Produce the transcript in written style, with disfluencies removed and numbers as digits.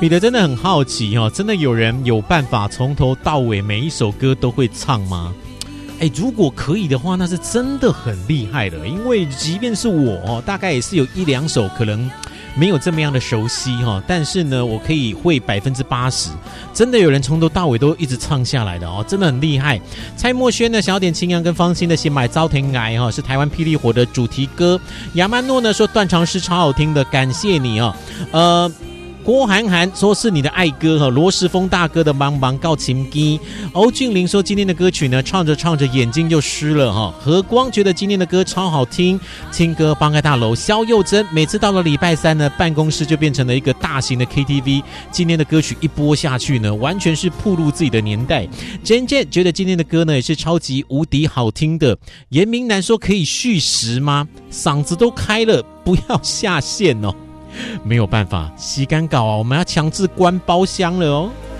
彼得真的很好奇哦，真的有人有办法从头到尾每一首歌都会唱吗？如果可以的话，那是真的很厉害的。因为即便是我大概也是有1-2首可能没有这么样的熟悉但是呢，我可以会80%，真的有人从头到尾都一直唱下来的真的很厉害。蔡默轩的小点晴阳跟方心的新买遭天癌是台湾霹雳火的主题歌。亚曼诺呢说断肠诗超好听的，感谢你郭涵涵说是你的爱歌罗时丰大哥的茫茫告情机。欧俊霖说今天的歌曲呢唱着唱着眼睛就湿了何光觉得今天的歌超好听，听歌帮个大楼。萧佑珍每次到了礼拜三呢，办公室就变成了一个大型的 KTV， 今天的歌曲一播下去呢，完全是暴露自己的年代。Jen 觉得今天的歌呢也是超级无敌好听的。严明南说可以续时吗？嗓子都开了，不要下线没有办法，洗干搞我们要强制关包厢了